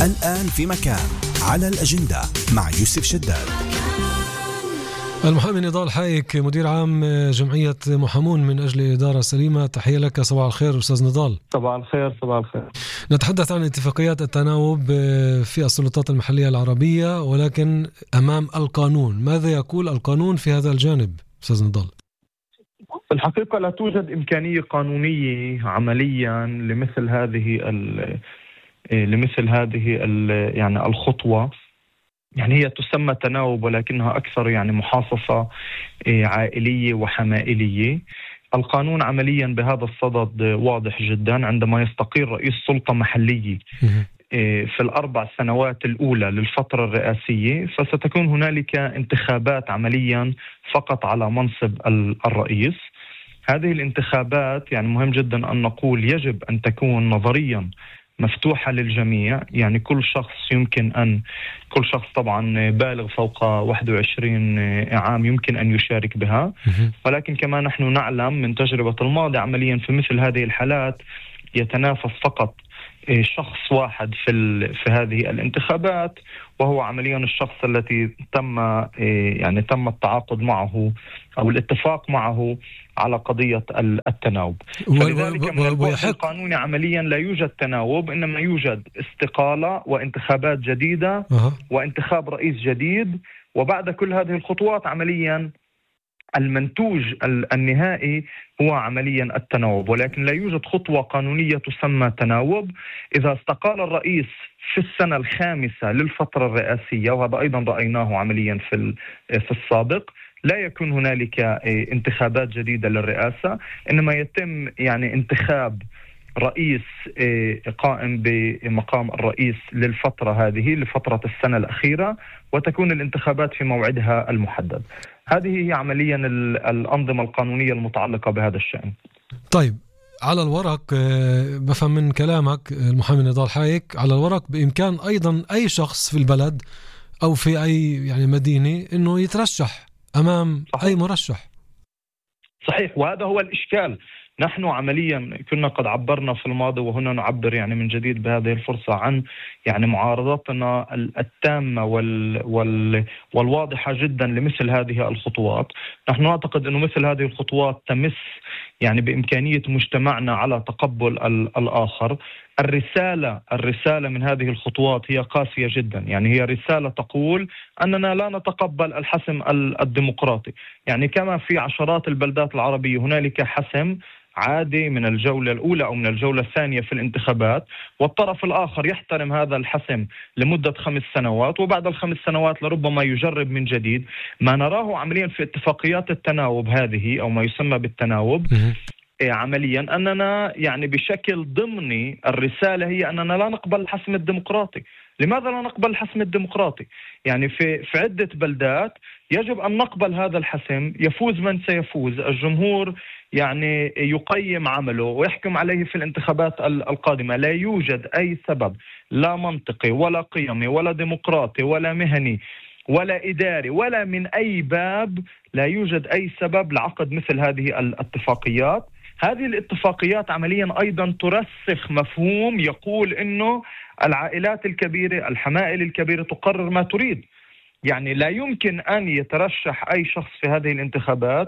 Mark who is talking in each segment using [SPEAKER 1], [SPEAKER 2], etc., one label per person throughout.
[SPEAKER 1] الآن في مكان على الأجندة مع يوسف شداد.
[SPEAKER 2] المحامي نضال حايك مدير عام جمعية محامون من أجل إدارة سليمة، تحية لك. صباح الخير أستاذ نضال.
[SPEAKER 3] صباح الخير. صباح الخير.
[SPEAKER 2] نتحدث عن اتفاقيات التناوب في السلطات المحلية العربية، ولكن أمام القانون. ماذا يقول القانون في هذا الجانب أستاذ نضال؟
[SPEAKER 3] في الحقيقة لا توجد إمكانية قانونية عمليا لمثل هذه يعني الخطوة. يعني هي تسمى تناوب ولكنها أكثر يعني محاصصة عائلية وحمائلية. القانون عمليا بهذا الصدد واضح جدا. عندما يستقيل رئيس سلطة محلية في ال4 سنوات الأولى للفترة الرئاسية، فستكون هنالك انتخابات عمليا فقط على منصب الرئيس. هذه الانتخابات يعني مهم جدا أن نقول يجب أن تكون نظريا مفتوحة للجميع. يعني كل شخص طبعا بالغ فوق 21 عام يمكن أن يشارك بها. ولكن كما نحن نعلم من تجربة الماضي عمليا في مثل هذه الحالات يتنافس فقط شخص واحد في هذه الانتخابات، وهو عمليا الشخص الذي تم التعاقد معه أو الاتفاق معه على قضية التناوب. فلذلك من البعد القانوني عمليا لا يوجد تناوب، إنما يوجد استقالة وانتخابات جديدة وانتخاب رئيس جديد. وبعد كل هذه الخطوات عمليا المنتوج النهائي هو عمليا التناوب، ولكن لا يوجد خطوة قانونية تسمى تناوب. إذا استقال الرئيس في السنة الخامسة للفترة الرئاسية، وهذا أيضا رأيناه عمليا في السابق، لا يكون هنالك انتخابات جديدة للرئاسة، إنما يتم يعني انتخاب رئيس قائم بمقام الرئيس للفترة هذه، لفترة السنة الأخيرة، وتكون الانتخابات في موعدها المحدد. هذه هي عمليا الأنظمة القانونية المتعلقة بهذا الشأن.
[SPEAKER 2] طيب، على الورق بفهم من كلامك المحامي نضال حايك، على الورق بإمكان أيضا أي شخص في البلد أو في أي يعني مدينة إنه يترشح أمام أي مرشح.
[SPEAKER 3] صحيح، وهذا هو الإشكال. نحن عمليا كنا قد عبرنا في الماضي، وهنا نعبر يعني من جديد بهذه الفرصة عن يعني معارضتنا التامة والواضحة جدا لمثل هذه الخطوات. نحن نعتقد أنه مثل هذه الخطوات تمس يعني بإمكانية مجتمعنا على تقبل الآخر. الرسالة من هذه الخطوات هي قاسية جدا. يعني هي رسالة تقول أننا لا نتقبل الحسم الديمقراطي. يعني كما في عشرات البلدات العربية هنالك حسم عادي من الجولة الأولى أو من الجولة الثانية في الانتخابات، والطرف الآخر يحترم هذا الحسم لمدة 5 سنوات، وبعد ال5 سنوات لربما يجرب من جديد. ما نراه عمليا في اتفاقيات التناوب هذه أو ما يسمى بالتناوب عمليا أننا يعني بشكل ضمني الرسالة هي أننا لا نقبل الحسم الديمقراطي. لماذا لا نقبل الحسم الديمقراطي؟ يعني في عدة بلدات يجب أن نقبل هذا الحسم. يفوز من سيفوز، الجمهور يعني يقيم عمله ويحكم عليه في الانتخابات القادمة. لا يوجد أي سبب، لا منطقي ولا قيمي ولا ديمقراطي ولا مهني ولا إداري ولا من أي باب، لا يوجد أي سبب لعقد مثل هذه الاتفاقيات. هذه الاتفاقيات عمليا أيضا ترسخ مفهوم يقول إنه العائلات الكبيرة، الحمائل الكبيرة تقرر ما تريد. يعني لا يمكن أن يترشح أي شخص في هذه الانتخابات،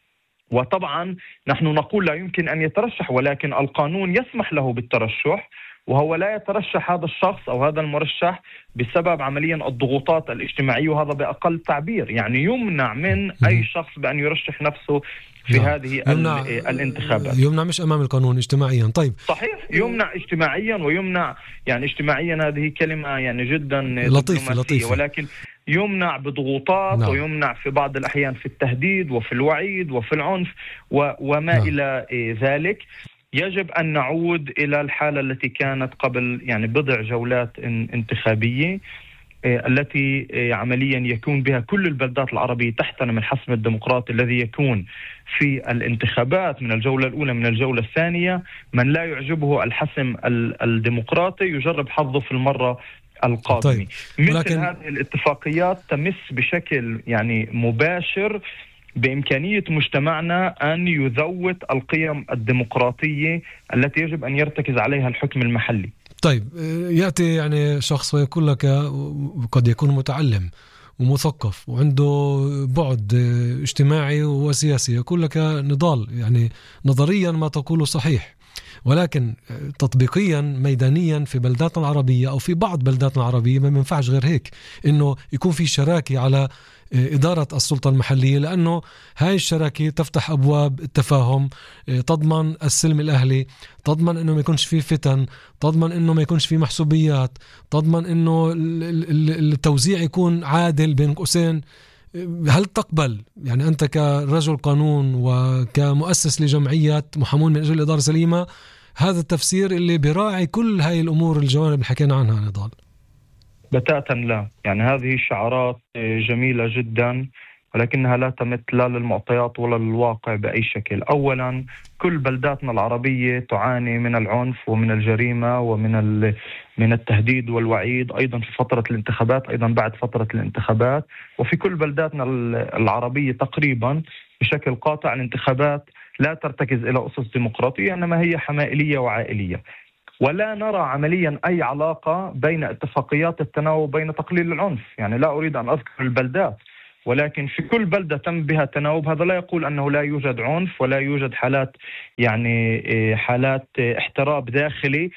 [SPEAKER 3] وطبعا نحن نقول لا يمكن أن يترشح، ولكن القانون يسمح له بالترشح، وهو لا يترشح هذا الشخص أو هذا المرشح بسبب عمليا الضغوطات الاجتماعية، وهذا بأقل تعبير. يعني يمنع من أي شخص بأن يرشح نفسه في هذه الانتخابات.
[SPEAKER 2] يمنع مش أمام القانون، اجتماعيا. طيب،
[SPEAKER 3] صحيح، يمنع اجتماعيا، ويمنع يعني اجتماعيا هذه كلمة يعني جدا
[SPEAKER 2] لطيفة،
[SPEAKER 3] ولكن يمنع بضغوطات ويمنع في بعض الأحيان في التهديد وفي الوعيد وفي العنف وما إلى ذلك. يجب أن نعود إلى الحالة التي كانت قبل يعني بضع جولات انتخابية، التي عمليا يكون بها كل البلدات العربية تحترم الحسم الديمقراطي الذي يكون في الانتخابات من الجولة الأولى من الجولة الثانية. من لا يعجبه الحسم الديمقراطي يجرب حظه في المرة القادمة.
[SPEAKER 2] طيب.
[SPEAKER 3] مثل هذه الاتفاقيات تمس بشكل يعني مباشر بإمكانية مجتمعنا أن يذوت القيم الديمقراطية التي يجب أن يرتكز عليها الحكم المحلي.
[SPEAKER 2] طيب يأتي يعني شخص ويقول لك، وقد يكون متعلم ومثقف وعنده بعد اجتماعي وسياسي، يقول لك نضال يعني نظريا ما تقوله صحيح، ولكن تطبيقيا ميدانيا في بلداتنا العربية أو في بعض بلداتنا العربية ما ينفعش غير هيك، إنه يكون في شراكة على إدارة السلطة المحلية، لأنه هاي الشراكة تفتح أبواب التفاهم، تضمن السلم الأهلي، تضمن إنه ما يكونش فيه فتن، تضمن إنه ما يكونش فيه محسوبيات، تضمن إنه التوزيع يكون عادل بين قوسين. هل تقبل يعني أنت كرجل قانون وكمؤسس لجمعية محامون من أجل الإدارة السليمة هذا التفسير اللي براعي كل هاي الأمور الجوانب اللي حكينا عنها نضال؟
[SPEAKER 3] بتاتا لا، يعني هذه شعارات جميلة جدا ولكنها لا تمت لا للمعطيات ولا للواقع بأي شكل. أولا كل بلداتنا العربية تعاني من العنف ومن الجريمة ومن التهديد والوعيد، أيضا في فترة الانتخابات، أيضا بعد فترة الانتخابات، وفي كل بلداتنا العربية تقريبا بشكل قاطع الانتخابات لا ترتكز إلى أسس ديمقراطية، إنما هي حمائلية وعائلية. ولا نرى عمليا أي علاقة بين اتفاقيات التناوب بين تقليل العنف. يعني لا أريد أن أذكر البلدات، ولكن في كل بلدة تم بها تناوب. هذا لا يقول أنه لا يوجد عنف ولا يوجد حالات حالات احتراب داخلي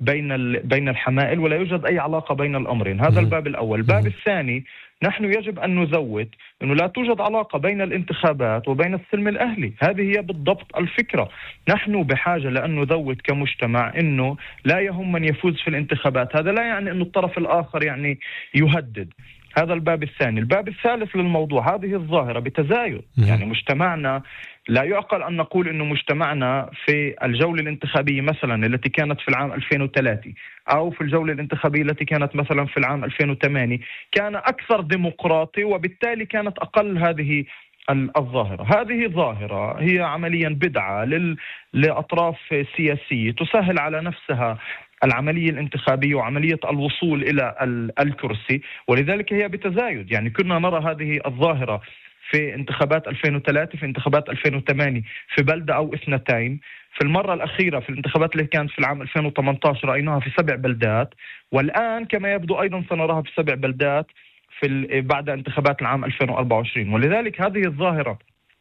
[SPEAKER 3] بين الحمائل، ولا يوجد أي علاقة بين الأمرين. هذا الباب الأول. الباب الثاني، نحن يجب أن نزود أنه لا توجد علاقة بين الانتخابات وبين السلم الأهلي. هذه هي بالضبط الفكرة. نحن بحاجة لأن نزود كمجتمع أنه لا يهم من يفوز في الانتخابات. هذا لا يعني أن الطرف الآخر يعني يهدد. هذا الباب الثاني. الباب الثالث للموضوع، هذه الظاهرة بتزايد. يعني مجتمعنا لا يعقل أن نقول أنه مجتمعنا في الجولة الانتخابية مثلا التي كانت في العام 2003 أو في الجولة الانتخابية التي كانت مثلا في العام 2008 كان أكثر ديمقراطي، وبالتالي كانت أقل هذه الظاهرة. هذه ظاهرة هي عمليا بدعة لأطراف سياسية تسهل على نفسها العملية الانتخابية وعملية الوصول إلى الكرسي، ولذلك هي بتزايد. يعني كنا نرى هذه الظاهرة في انتخابات 2003، في انتخابات 2008 في بلدة أو اثنتين. في المرة الأخيرة في الانتخابات اللي كانت في العام 2018 رأيناها في 7 بلدات، والآن كما يبدو أيضا سنراها في 7 بلدات بعد انتخابات العام 2024. ولذلك هذه الظاهرة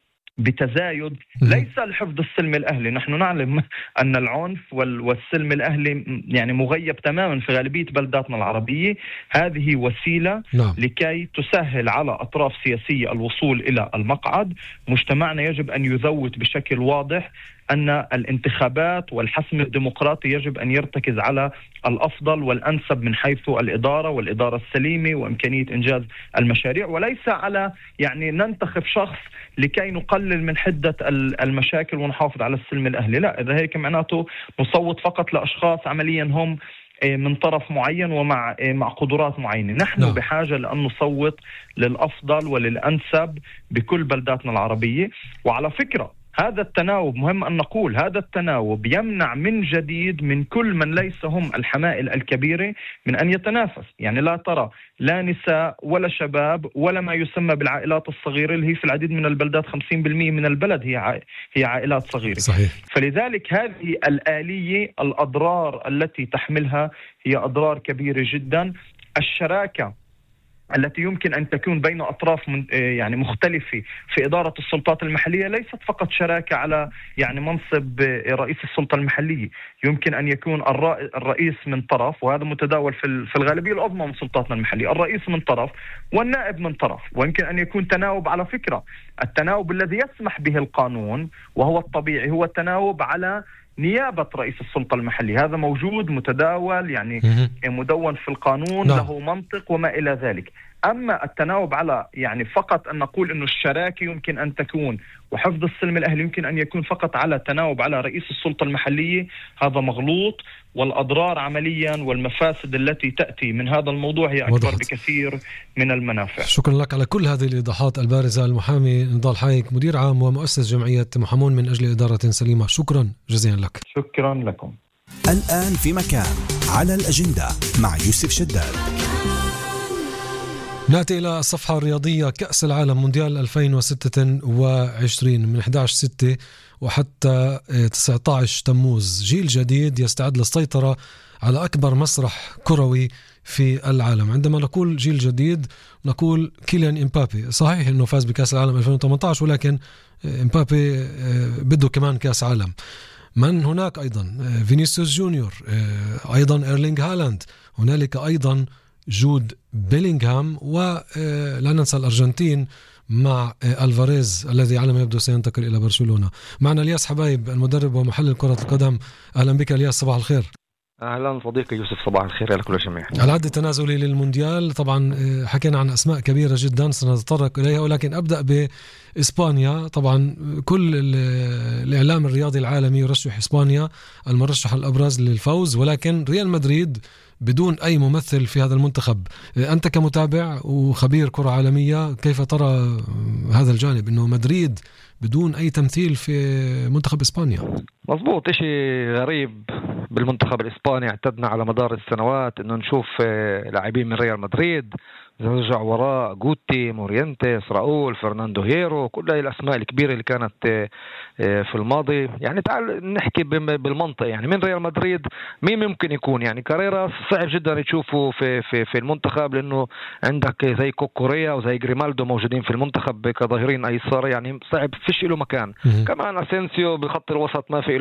[SPEAKER 3] بتزايد ليس لحفظ السلم الأهلي. نحن نعلم أن العنف والسلم الأهلي يعني مغيب تماما في غالبية بلداتنا العربية. هذه وسيلة لكي تسهل على أطراف سياسية الوصول إلى المقعد. مجتمعنا يجب أن يزود بشكل واضح أن الانتخابات والحسم الديمقراطي يجب أن يرتكز على الأفضل والأنسب من حيث الإدارة والإدارة السليمة وإمكانية إنجاز المشاريع، وليس على يعني ننتخب شخص لكي نقلل من حدة المشاكل ونحافظ على السلم الأهلي. لا، إذا هيك معناته نصوت فقط لأشخاص عمليا هم من طرف معين ومع قدرات معينة. نحن بحاجة لأن نصوت للأفضل وللأنسب بكل بلداتنا العربية. وعلى فكرة هذا التناوب مهم أن نقول، هذا التناوب يمنع من جديد من كل من ليس هم الحمائل الكبيرة من أن يتنافس. يعني لا ترى لا نساء ولا شباب ولا ما يسمى بالعائلات الصغيرة اللي هي في العديد من البلدات 50% من البلد هي عائلات صغيرة.
[SPEAKER 2] صحيح.
[SPEAKER 3] فلذلك هذه الآلية الأضرار التي تحملها هي أضرار كبيرة جدا. الشراكة التي يمكن أن تكون بين أطراف يعني مختلفة في إدارة السلطات المحلية ليست فقط شراكة على يعني منصب رئيس السلطة المحلية. يمكن أن يكون الرئيس من طرف، وهذا متداول في الغالبية العظمى من سلطاتنا المحلية، الرئيس من طرف والنائب من طرف. ويمكن أن يكون تناوب، على فكرة التناوب الذي يسمح به القانون وهو الطبيعي هو التناوب على نيابة رئيس السلطة المحلية. هذا موجود متداول يعني مدون في القانون، له منطق وما إلى ذلك. أما التناوب على يعني فقط أن نقول أنه الشراكة يمكن أن تكون وحفظ السلم الأهلي يمكن أن يكون فقط على تناوب على رئيس السلطة المحلية، هذا مغلوط. والأضرار عمليا والمفاسد التي تأتي من هذا الموضوع هي أكبر بكثير من المنافع.
[SPEAKER 2] شكرا لك على كل هذه الإيضاحات البارزة. المحامي نضال حايك، مدير عام ومؤسس جمعية محامون من أجل إدارة سليمة، شكرا جزيلا لك.
[SPEAKER 3] شكرا لكم.
[SPEAKER 1] الآن في مكان على الأجندة مع يوسف شداد.
[SPEAKER 2] نأتي إلى الصفحة الرياضية. كأس العالم مونديال 2026 من 11/6 وحتى 19 تموز، جيل جديد يستعد للسيطرة على أكبر مسرح كروي في العالم. عندما نقول جيل جديد نقول كيليان إمبابي. صحيح أنه فاز بكأس العالم 2018 ولكن إمبابي بده كمان كأس عالم. من هناك أيضا فينيسيوس جونيور، أيضا إيرلينغ هالاند، هنالك أيضا جود بيلينغهام، ولا ننسى الأرجنتين مع ألفاريز الذي على ما يبدو سينتقل إلى برشلونة. معنا الياس حبايب المدرب ومحلل كرة القدم. أهلا بك الياس، صباح الخير.
[SPEAKER 4] أهلا صديقي يوسف، صباح الخير على كل الجميع.
[SPEAKER 2] العد التنازلي للمونديال، طبعا حكينا عن أسماء كبيرة جدا سنتطرق إليها، ولكن أبدأ بإسبانيا. طبعا كل الإعلام الرياضي العالمي يرشح إسبانيا المرشح الأبرز للفوز، ولكن ريال مدريد بدون أي ممثل في هذا المنتخب. أنت كمتابع وخبير كرة عالمية كيف ترى هذا الجانب، أنه مدريد بدون أي تمثيل في منتخب إسبانيا؟
[SPEAKER 4] مظبوط، إشي غريب بالمنتخب الإسباني. اعتدنا على مدار السنوات أنه نشوف لاعبين من ريال مدريد، نرجع وراء جوتي، مورينتيس، راؤول، فرناندو هيرو، كل هاي الأسماء الكبيرة اللي كانت في الماضي. يعني تعال نحكي بالمنطق، يعني من ريال مدريد مين ممكن يكون؟ يعني كاريراس صعب جدا تشوفه في المنتخب، لأنه عندك زي كوكوريا وزي جريمالدو موجودين في المنتخب كظاهرين أيسار، يعني صعب، فيش له مكان. كمان أسينسيو بخط الوسط ما في